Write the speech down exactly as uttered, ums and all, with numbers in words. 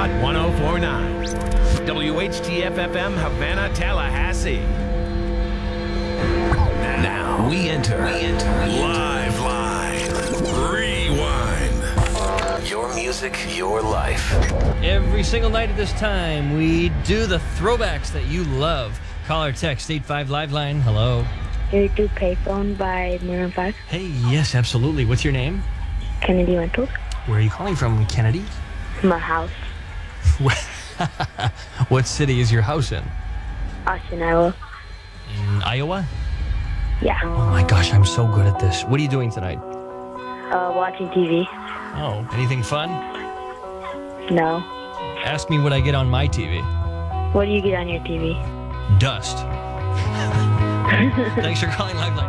Hot ten forty-nine. W H T F F M Havana, Tallahassee. Now we enter. We enter. Live Line. Rewind. Your music, your life. Every single night at this time, we do the throwbacks that you love. Call or text eight five Live Line. Hello. You do Payphone by Maroon five. Hey, yes, absolutely. What's your name? Kennedy Rentals. Where are you calling from, Kennedy? My house. What city is your house in? Austin, Iowa. In Iowa? Yeah. Oh my gosh, I'm so good at this. What are you doing tonight? Uh, watching T V. Oh, anything fun? No. Ask me what I get on my T V. What do you get on your T V? Dust. Thanks for calling Live Line.